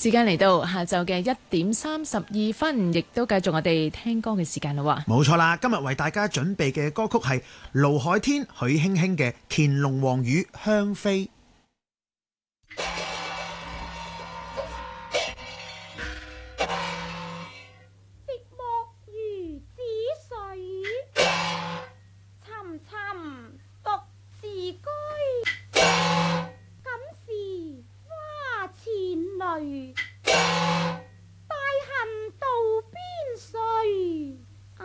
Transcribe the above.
時間嚟到下晝嘅1:32，亦都繼續我哋聽歌嘅時間啦。 冇錯啦，今日為大家準備嘅歌曲係盧海天、許卿卿嘅《乾隆皇語香飛》。